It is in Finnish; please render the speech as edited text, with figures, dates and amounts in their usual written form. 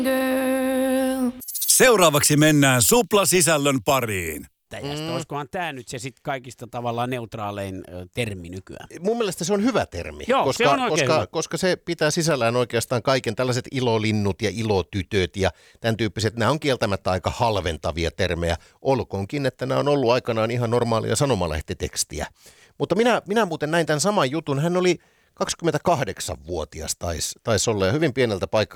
Seuraavaksi mennään suplasisällön pariin. Olisikohan tämä nyt se sit kaikista tavallaan neutraalein termi nykyään? Mun mielestä se on hyvä termi, Joo, se on oikein hyvä. koska se pitää sisällään oikeastaan kaiken tällaiset ilolinnut ja ilotytöt ja tämän tyyppiset. Nämä on kieltämättä aika halventavia termejä, olkoonkin, että nämä on ollut aikanaan ihan normaalia sanomalehtitekstiä. Mutta minä muuten näin tämän saman jutun. Hän oli 28-vuotias taisi olla ja hyvin pieneltä